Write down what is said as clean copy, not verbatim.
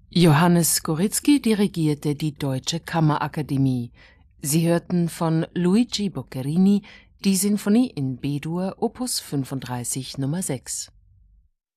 Johannes Skoritzky dirigierte die Deutsche Kammerakademie. Sie hörten von Luigi Boccherini die Sinfonie in B-Dur, Opus 35 Nr. 6.